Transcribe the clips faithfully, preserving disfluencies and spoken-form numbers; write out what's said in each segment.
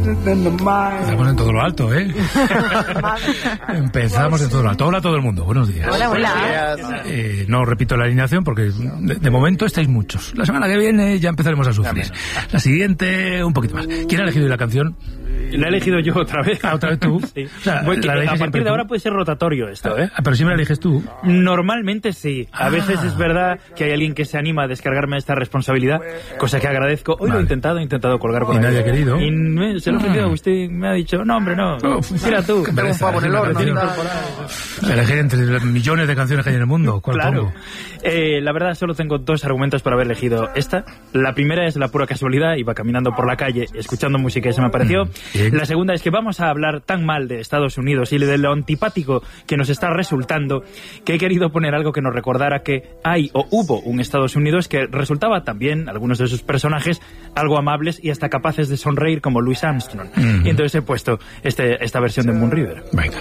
Estamos en todo lo alto, ¿eh? Empezamos en todo lo alto. Hola a todo el mundo, buenos días. Hola, hola. Eh, no repito la alineación porque de, de momento estáis muchos. La semana que viene ya empezaremos a sufrir. La siguiente, un poquito más. ¿Quién ha elegido la canción? La he elegido yo otra vez. Ah, ¿otra vez tú? Sí. O sea, Voy, la a partir de ahora puede ser rotatorio esto, ¿eh? Ah, pero siempre la eliges tú. Normalmente sí. A Ah. veces es verdad que hay alguien que se anima a descargarme esta responsabilidad, cosa que agradezco. Hoy Vale. lo he intentado, he intentado colgar por Y ahí. nadie ha querido. Y me, se lo he Ah. ofrecido a usted, me ha dicho, no, hombre, no. Oh, Mira tú. qué pereza, un pavo en el horno, sí, ¿no? Elegir entre las millones de canciones que hay en el mundo. ¿Cuál Claro. pongo? Eh, la verdad, solo tengo dos argumentos para haber elegido esta. La primera es la pura casualidad. Iba caminando por la calle, escuchando música y se me apareció. Bien. La segunda es que vamos a hablar tan mal de Estados Unidos y de lo antipático que nos está resultando, que he querido poner algo que nos recordara que hay o hubo un Estados Unidos que resultaba también, algunos de sus personajes, algo amables y hasta capaces de sonreír como Louis Armstrong. Mm. Y entonces he puesto este, esta versión de Moon River. Venga.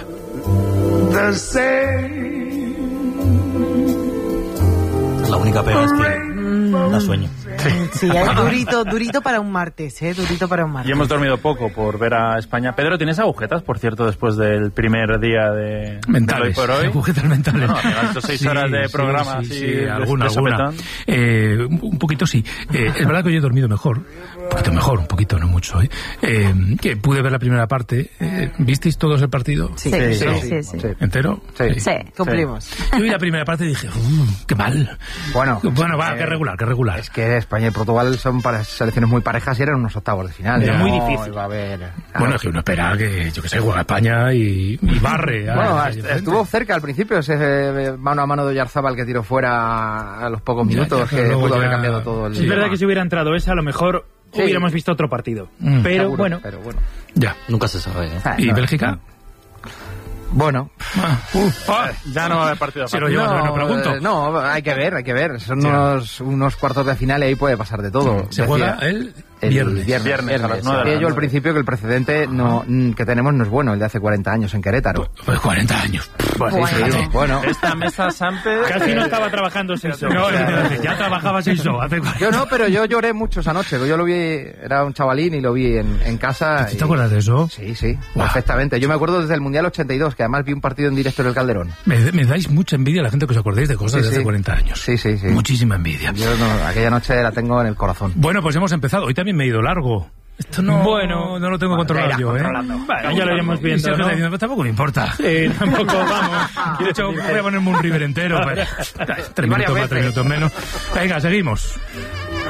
La única pega es que da sueño. Sí, es durito, durito para un martes, ¿eh? Durito para un martes. Y hemos dormido poco por ver a España. Pedro, ¿tienes agujetas, por cierto, después del primer día de, Mentales, de hoy por hoy? agujetas mentales. No, estos seis horas de programa, sí, así, sí, de- alguna, de alguna. sopetón. Eh, un, un poquito sí. Eh, es verdad que hoy he dormido mejor, un poquito mejor, un poquito, no mucho. ¿eh? Eh, que pude ver la primera parte. Eh, ¿Visteis todos el partido? Sí, Sí, sí, sí, sí, sí. sí. ¿Entero? Sí. Sí, cumplimos. Yo vi la primera parte y dije, "Uh, qué mal". Bueno, Bueno, va, eh, qué regular, qué regular. Es que España y Portugal son para selecciones muy parejas y eran unos octavos de final. Era No muy difícil. iba a haber... Bueno, es que uno espera que, yo que sé, juega España y, y barre. a- Bueno, a- est- estuvo cerca al principio ese eh, mano a mano de Oyarzábal que tiró fuera a los pocos Ya, minutos, ya, pero que luego pudo haber ya- cambiado todo el Es verdad que si hubiera entrado esa, a lo mejor Sí. hubiéramos visto otro partido. Mm. Pero Seguro, bueno, pero bueno. Ya. Nunca se sabe, ¿eh? Ah, ¿Y no. Bélgica? Bueno, Ah, uh, ah. Ya no va a haber partido. Se lo lleva, no, no pregunto. eh, no, hay que ver, hay que ver. Son unos, unos cuartos de final y ahí puede pasar de todo. Se Decía- juega el el viernes. viernes, Viernes a las nueve de la Decía yo al noche. principio que el precedente no, mm, que tenemos no es bueno, el de hace cuarenta años en Querétaro. Pues cuarenta años. pues, Bueno. sí, sí. Bueno, Esta mesa Sampe... Casi no estaba trabajando seis horas. No, es- ya trabajaba seis horas. Hace yo no, pero yo lloré mucho esa noche. Yo lo vi, era un chavalín y lo vi en, en casa. ¿Te y- acuerdas de eso? Sí, sí, Guau. perfectamente. Yo me acuerdo desde el Mundial ochenta y dos, que además vi un partido en directo en el Calderón. Me, me dais mucha envidia la gente que os acordéis de cosas Sí, de hace sí. cuarenta años. Sí, sí, sí. Muchísima envidia. Yo no, aquella noche la tengo en el corazón. Bueno, pues hemos empezado. Hoy también me he ido largo. Esto no, Bueno, no lo tengo controlado irás yo, controlando. ¿eh? Bueno, ya lo iremos Y viendo, Sergio ¿no? está diciendo, "Pues tampoco me importa". Sí, tampoco vamos. De hecho, voy a ponerme un River entero. Pero, tres varias minutos más, tres veces. minutos menos. Venga, seguimos.